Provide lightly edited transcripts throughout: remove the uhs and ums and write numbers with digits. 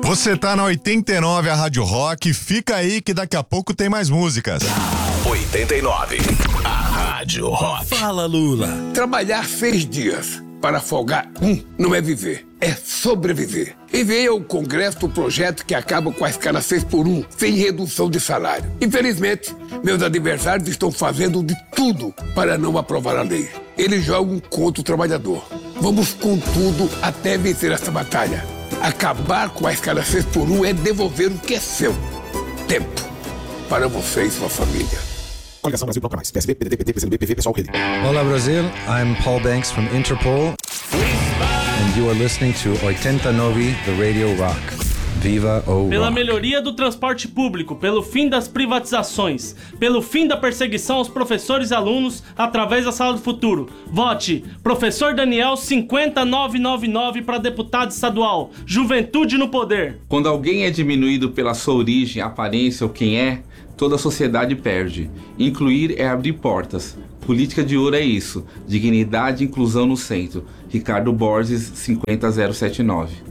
Você tá na 89, a Rádio Rock. Fica aí que daqui a pouco tem mais músicas. 89, a Rádio Rock. Fala, Lula. Trabalhar 6 dias para folgar não é viver, é sobreviver. Enviei ao Congresso o projeto que acaba com a escala 6x1, sem redução de salário. Infelizmente, meus adversários estão fazendo de tudo para não aprovar a lei. Eles jogam contra o trabalhador. Vamos com tudo até vencer essa batalha. Acabar com a escala 6x1 é devolver o que é seu. Tempo. Para você e sua família. Coligação Brasil Bloco Mais. PSB, PDT, PT, PCdoB, PV, Pessoal, Rede. Olá, Brasil. I'm Paul Banks from Interpol. And you are listening to 89, the Radio Rock. Viva o Pela rock. melhoria do transporte público, pelo fim das privatizações, pelo fim da perseguição aos professores e alunos através da Sala do Futuro. Vote Professor Daniel 50999 para deputado estadual. Juventude no poder. Quando alguém é diminuído pela sua origem, aparência ou quem é, toda a sociedade perde. Incluir é abrir portas. Política de ouro é isso. Dignidade e inclusão no centro. Ricardo Borges, 50079.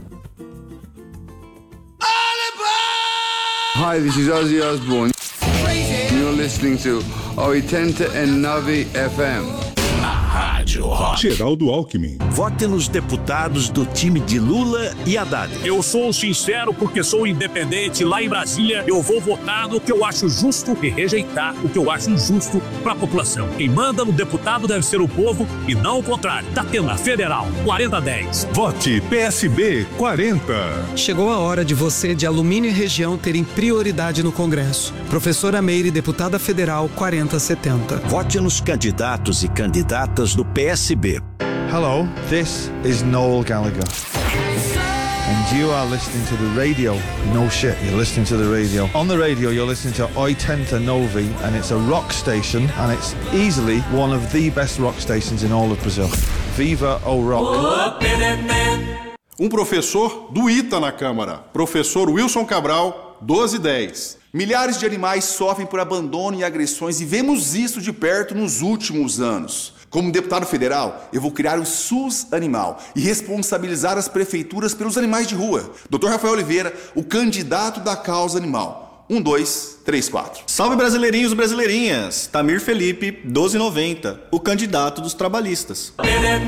Hi, this is Ozzy Osbourne. You're listening to 89 FM. Rádio Rock. Geraldo Alckmin. Vote nos deputados do time de Lula e Haddad. Eu sou sincero porque sou independente. Lá em Brasília, eu vou votar no que eu acho justo e rejeitar o que eu acho injusto para a população. Quem manda no deputado deve ser o povo e não o contrário. Datena Federal 4010. Vote PSB 40. Chegou a hora de você de Alumínio e Região terem prioridade no Congresso. Professora Meire, deputada federal 4070. Vote nos candidatos e candidatas do PSB. Hello, this is Noel Gallagher. And you are listening to the radio. No shit, you're listening to the radio. On the radio, you're listening to 89, and it's a rock station, and it's easily one of the best rock stations in all of Brazil. Viva o rock. Professor do ITA na Câmara, professor Wilson Cabral, 1210. Milhares de animais sofrem por abandono e agressões e vemos isso de perto nos últimos anos. Como deputado federal, eu vou criar o SUS Animal e responsabilizar as prefeituras pelos animais de rua. Dr. Rafael Oliveira, o candidato da causa animal. 1, 2, 3, 4. Salve brasileirinhos e brasileirinhas! Tamir Felipe, 1290, o candidato dos trabalhistas.